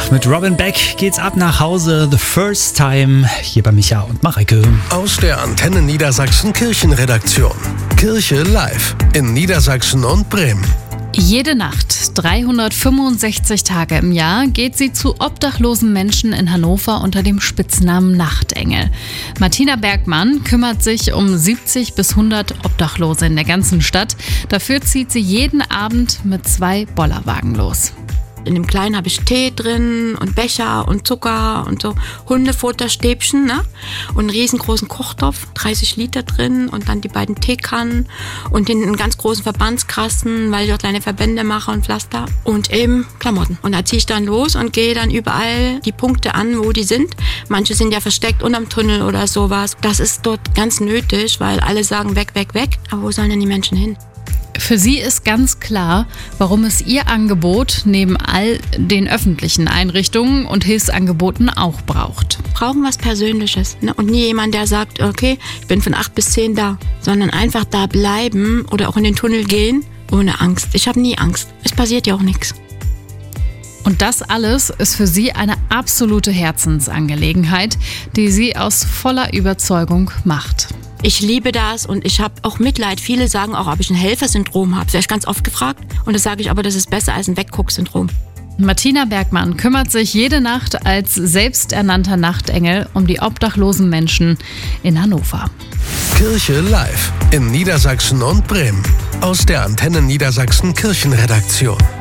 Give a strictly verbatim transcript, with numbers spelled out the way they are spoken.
Mit Robin Beck geht's ab nach Hause. The First Time hier bei Micha und Mareike. Aus der Antenne Niedersachsen Kirchenredaktion. Kirche live in Niedersachsen und Bremen. Jede Nacht, dreihundertfünfundsechzig Tage im Jahr, geht sie zu obdachlosen Menschen in Hannover unter dem Spitznamen Nachtengel. Martina Bergmann kümmert sich um siebzig bis hundert Obdachlose in der ganzen Stadt. Dafür zieht sie jeden Abend mit zwei Bollerwagen los. In dem Kleinen habe ich Tee drin und Becher und Zucker und so Hundefutterstäbchen, ne? Und einen riesengroßen Kochtopf, dreißig Liter drin und dann die beiden Teekannen und den einen ganz großen Verbandskasten, weil ich auch kleine Verbände mache und Pflaster und eben Klamotten. Und da ziehe ich dann los und gehe dann überall die Punkte an, wo die sind. Manche sind ja versteckt unterm Tunnel oder sowas. Das ist dort ganz nötig, weil alle sagen weg, weg, weg. Aber wo sollen denn die Menschen hin? Für sie ist ganz klar, warum es ihr Angebot neben all den öffentlichen Einrichtungen und Hilfsangeboten auch braucht. Brauchen was Persönliches, ne? Und nie jemand, der sagt, okay, ich bin von acht bis zehn da, sondern einfach da bleiben oder auch in den Tunnel gehen ohne Angst. Ich habe nie Angst. Es passiert ja auch nichts. Und das alles ist für sie eine absolute Herzensangelegenheit, die sie aus voller Überzeugung macht. Ich liebe das und ich habe auch Mitleid. Viele sagen auch, ob ich ein Helfersyndrom habe. Das werde ich ganz oft gefragt. Und das sage ich aber, das ist besser als ein Weggucksyndrom. Martina Bergmann kümmert sich jede Nacht als selbsternannter Nachtengel um die obdachlosen Menschen in Hannover. Kirche live in Niedersachsen und Bremen. Aus der Antenne Niedersachsen Kirchenredaktion.